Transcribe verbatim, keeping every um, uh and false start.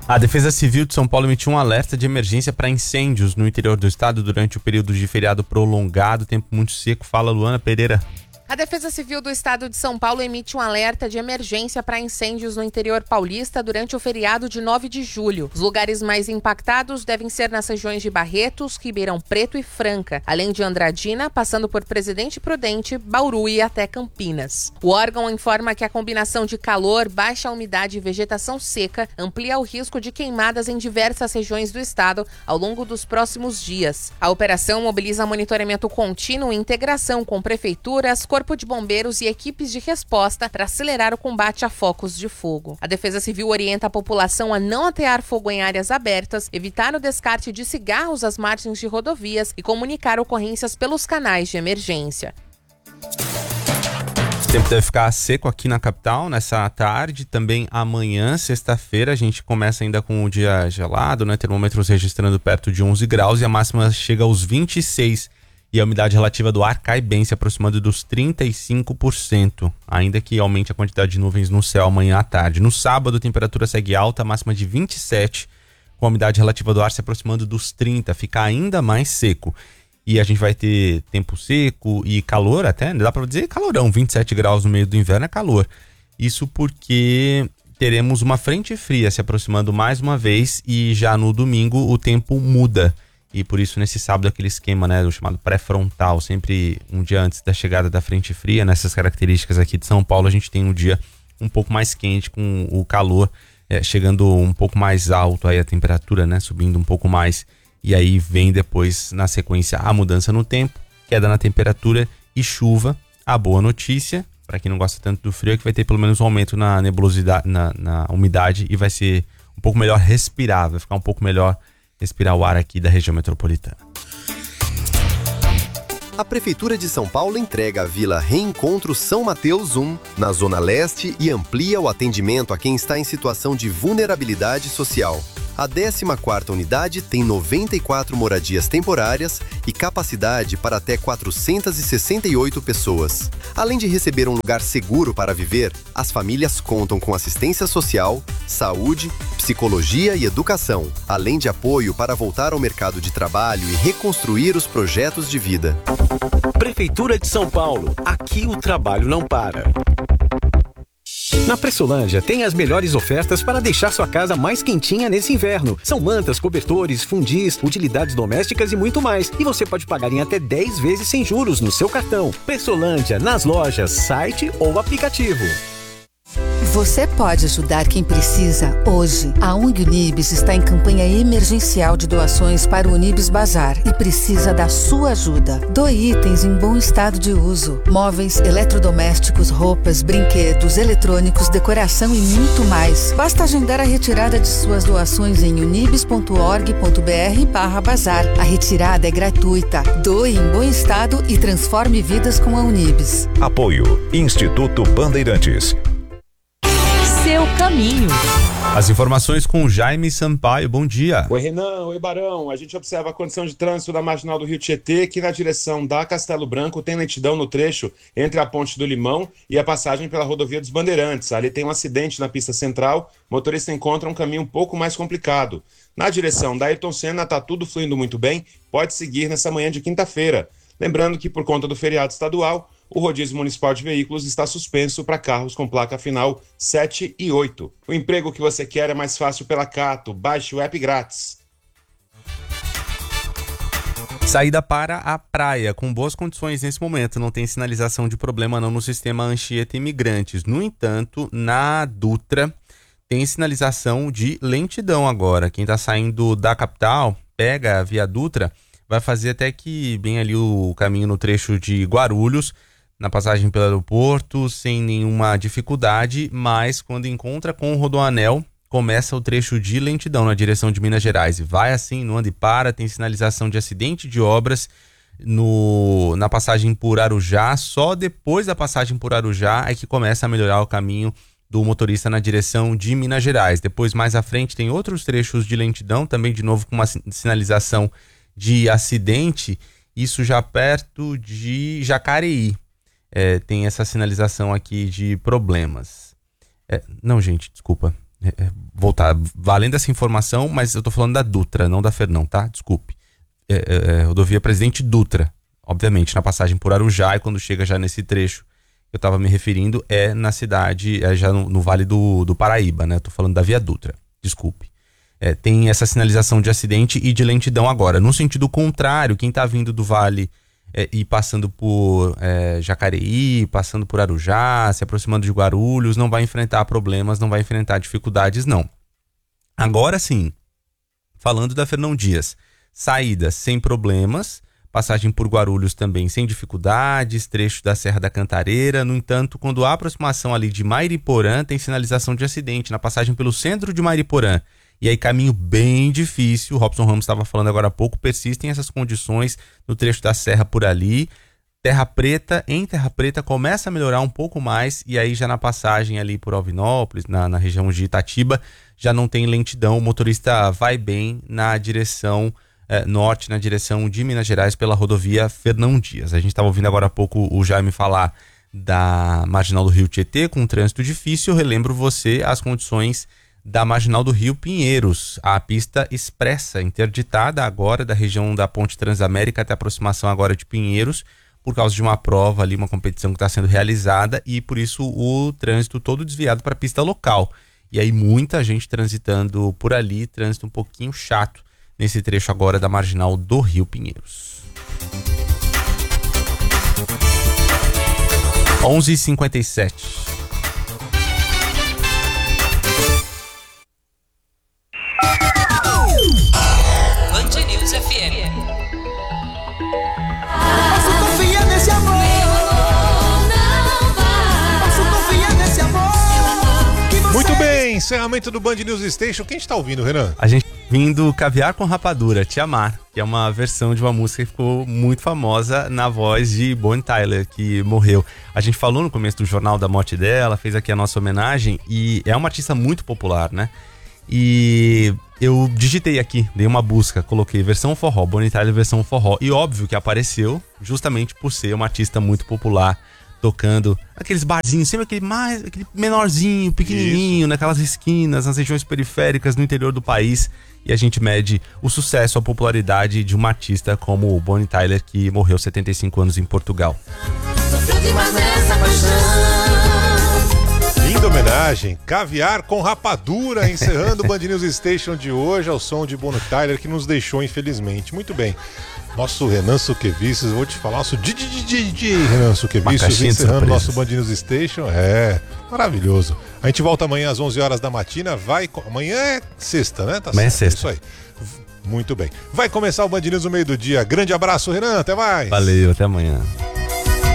A Defesa Civil de São Paulo emitiu um alerta de emergência para incêndios no interior do estado durante o período de feriado prolongado, tempo muito seco. Fala, Luana Pereira. A Defesa Civil do Estado de São Paulo emite um alerta de emergência para incêndios no interior paulista durante o feriado de nove de julho. Os lugares mais impactados devem ser nas regiões de Barretos, Ribeirão Preto e Franca, além de Andradina, passando por Presidente Prudente, Bauru e até Campinas. O órgão informa que a combinação de calor, baixa umidade e vegetação seca amplia o risco de queimadas em diversas regiões do estado ao longo dos próximos dias. A operação mobiliza monitoramento contínuo e integração com prefeituras, Corpo de Bombeiros e equipes de resposta para acelerar o combate a focos de fogo. A Defesa Civil orienta a população a não atear fogo em áreas abertas, evitar o descarte de cigarros às margens de rodovias e comunicar ocorrências pelos canais de emergência. O tempo deve ficar seco aqui na capital nessa tarde, também amanhã, sexta-feira, a gente começa ainda com o dia gelado, né? Termômetros registrando perto de onze graus e a máxima chega aos vinte e seis. E a umidade relativa do ar cai bem, se aproximando dos trinta e cinco por cento, ainda que aumente a quantidade de nuvens no céu amanhã à tarde. No sábado, a temperatura segue alta, máxima de vinte e sete, com a umidade relativa do ar se aproximando dos trinta, fica ainda mais seco. E a gente vai ter tempo seco e calor até, dá para dizer calorão, vinte e sete graus no meio do inverno é calor. Isso porque teremos uma frente fria se aproximando mais uma vez e já no domingo o tempo muda. E por isso, nesse sábado, aquele esquema, né, do chamado pré-frontal, sempre um dia antes da chegada da frente fria, nessas características aqui de São Paulo, a gente tem um dia um pouco mais quente, com o calor é, chegando um pouco mais alto, aí a temperatura, né, subindo um pouco mais. E aí vem depois, na sequência, a mudança no tempo, queda na temperatura e chuva. A boa notícia, para quem não gosta tanto do frio, é que vai ter pelo menos um aumento na nebulosidade, na, na umidade e vai ser um pouco melhor respirar, vai ficar um pouco melhor respirar o ar aqui da região metropolitana. A Prefeitura de São Paulo entrega a Vila Reencontro São Mateus um, na Zona Leste, e amplia o atendimento a quem está em situação de vulnerabilidade social. A décima quarta unidade tem noventa e quatro moradias temporárias e capacidade para até quatrocentas e sessenta e oito pessoas. Além de receber um lugar seguro para viver, as famílias contam com assistência social, saúde, psicologia e educação, além de apoio para voltar ao mercado de trabalho e reconstruir os projetos de vida. Prefeitura de São Paulo. Aqui o trabalho não para. Na Pressolândia tem as melhores ofertas para deixar sua casa mais quentinha nesse inverno. São mantas, cobertores, fundis, utilidades domésticas e muito mais. E você pode pagar em até dez vezes sem juros no seu cartão. Pressolândia, nas lojas, site ou aplicativo. Você pode ajudar quem precisa hoje. A O N G Unibis está em campanha emergencial de doações para o Unibis Bazar e precisa da sua ajuda. Doe itens em bom estado de uso. Móveis, eletrodomésticos, roupas, brinquedos, eletrônicos, decoração e muito mais. Basta agendar a retirada de suas doações em unibis ponto org ponto br barra bazar. A retirada é gratuita. Doe em bom estado e transforme vidas com a Unibis. Apoio Instituto Bandeirantes. Seu caminho. As informações com o Jaime Sampaio. Bom dia. Oi, Renan. Oi, Barão. A gente observa a condição de trânsito da Marginal do Rio Tietê, que na direção da Castelo Branco tem lentidão no trecho entre a Ponte do Limão e a passagem pela Rodovia dos Bandeirantes. Ali tem um acidente na pista central, o motorista encontra um caminho um pouco mais complicado. Na direção da Ayrton Senna está tudo fluindo muito bem, pode seguir nessa manhã de quinta-feira. Lembrando que por conta do feriado estadual, o rodízio municipal de veículos está suspenso para carros com placa final sete e oito. O emprego que você quer é mais fácil pela Cato. Baixe o app grátis. Saída para a praia, com boas condições nesse momento. Não tem sinalização de problema não no sistema Anchieta Imigrantes. No entanto, na Dutra tem sinalização de lentidão agora. Quem está saindo da capital, pega a Via Dutra, vai fazer até que bem ali o caminho no trecho de Guarulhos, na passagem pelo aeroporto, sem nenhuma dificuldade, mas quando encontra com o Rodoanel, começa o trecho de lentidão na direção de Minas Gerais. E vai assim, não anda e para, tem sinalização de acidente de obras no, na passagem por Arujá. Só depois da passagem por Arujá é que começa a melhorar o caminho do motorista na direção de Minas Gerais. Depois, mais à frente, tem outros trechos de lentidão, também de novo com uma sinalização de acidente, isso já perto de Jacareí. É, tem essa sinalização aqui de problemas. É, não, gente, desculpa. é, voltar, valendo essa informação, mas eu tô falando da Dutra, não da Fernão, tá? Desculpe. É, é, rodovia Presidente Dutra, obviamente, na passagem por Arujá, e quando chega já nesse trecho que eu tava me referindo, é na cidade, é já no, no Vale do, do Paraíba, né? Tô falando da Via Dutra, desculpe. É, tem essa sinalização de acidente e de lentidão agora. No sentido contrário, quem tá vindo do Vale é, e passando por é, Jacareí, passando por Arujá, se aproximando de Guarulhos, não vai enfrentar problemas, não vai enfrentar dificuldades, não. Agora sim, falando da Fernão Dias, saída sem problemas, passagem por Guarulhos também sem dificuldades, trecho da Serra da Cantareira. No entanto, quando há aproximação ali de Mairiporã, tem sinalização de acidente na passagem pelo centro de Mairiporã. E aí caminho bem difícil, o Robson Ramos estava falando agora há pouco, persistem essas condições no trecho da serra por ali. Terra Preta, em Terra Preta começa a melhorar um pouco mais, e aí já na passagem ali por Alvinópolis, na, na região de Itatiba, já não tem lentidão, o motorista vai bem na direção eh, norte, na direção de Minas Gerais pela rodovia Fernão Dias. A gente estava ouvindo agora há pouco o Jaime falar da Marginal do Rio Tietê com um trânsito difícil. Eu relembro você as condições da Marginal do Rio Pinheiros, a pista expressa interditada agora da região da Ponte Transamérica até a aproximação agora de Pinheiros, por causa de uma prova ali, uma competição que está sendo realizada, e por isso o trânsito todo desviado para a pista local. E aí muita gente transitando por ali, trânsito um pouquinho chato nesse trecho agora da Marginal do Rio Pinheiros. onze e cinquenta e sete. Band News F M. Posso confiar nesse amor? Posso confiar nesse amor? Muito bem, encerramento do Band News Station. Quem está ouvindo, Renan? A gente vindo Caviar com Rapadura, Te Amar, que é uma versão de uma música que ficou muito famosa na voz de Bonnie Tyler, que morreu. A gente falou no começo do jornal da morte dela, fez aqui a nossa homenagem, e é uma artista muito popular, né? E eu digitei aqui, dei uma busca, coloquei versão forró, Bonnie Tyler versão forró, e óbvio que apareceu justamente por ser uma artista muito popular, tocando aqueles barzinhos, sempre aquele mais, aquele menorzinho, pequenininho, Isso. naquelas esquinas, nas regiões periféricas, no interior do país, e a gente mede o sucesso, a popularidade de uma artista como Bonnie Tyler, que morreu aos setenta e cinco anos em Portugal. Linda homenagem, Caviar com Rapadura, encerrando o Band News Station de hoje, ao som de Bonnie Tyler, que nos deixou infelizmente. Muito bem, nosso Renan Suquevicius, vou te falar, nosso Didi Renan Suquevicius, encerrando nosso Band News Station. É, maravilhoso. A gente volta amanhã às onze horas da matina, vai... Amanhã é sexta, né? Tá amanhã certo, é sexta. Isso aí. Muito bem. Vai começar o Band News no meio do dia. Grande abraço, Renan, até mais. Valeu, até amanhã.